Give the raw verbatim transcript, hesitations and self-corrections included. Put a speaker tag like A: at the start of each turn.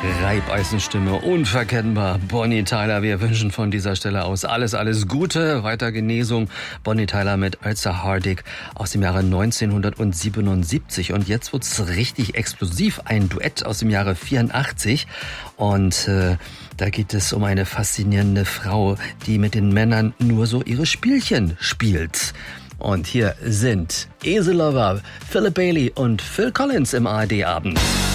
A: Reibeisenstimme, unverkennbar. Bonnie Tyler, wir wünschen von dieser Stelle aus alles, alles Gute, weiter Genesung. Bonnie Tyler mit Eartha Harding aus dem Jahre neunzehnhundertsiebenundsiebzig. Und jetzt wird's richtig explosiv, ein Duett aus dem Jahre vierundachtzig. Und äh, da geht es um eine faszinierende Frau, die mit den Männern nur so ihre Spielchen spielt. Und hier sind Easy Lover, Philip Bailey und Phil Collins im A R D-Abend.